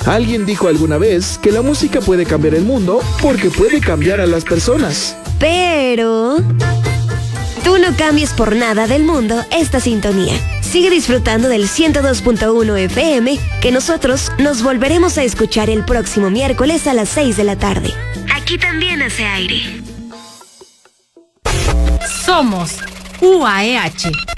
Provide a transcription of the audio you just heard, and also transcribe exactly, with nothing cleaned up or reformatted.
Alguien dijo alguna vez que la música puede cambiar el mundo porque puede cambiar a las personas. Pero tú no cambies por nada del mundo esta sintonía. Sigue disfrutando del ciento dos punto uno F M, que nosotros nos volveremos a escuchar el próximo miércoles a las seis de la tarde. Aquí también hace aire. Somos U A E H.